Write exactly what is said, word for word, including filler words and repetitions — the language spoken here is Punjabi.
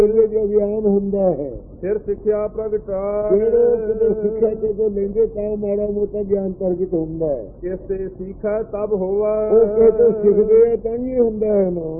ਜੋ ਗਿਆਨ ਹੁੰਦਾ ਹੈ ਫਿਰ ਸਿੱਖਿਆ ਪ੍ਰਗਟਾਏ। ਜਿਹੜੇ ਕਿਤੇ ਸਿੱਖਿਆ ਜਦੋਂ ਲੈਂਦੇ ਤਾਂ ਮਾੜਾ ਮੋਟਾ ਗਿਆਨ ਪ੍ਰਗਟ ਹੁੰਦਾ ਹੈ। ਕਿਸ ਤੇ ਸਿੱਖਾ ਤਬ ਹੋਵਾ, ਉਹ ਕਿਤੇ ਸਿੱਖਦੇ ਆ ਤਾਂ ਹੀ ਹੁੰਦਾ ਹੈ ਨਾ।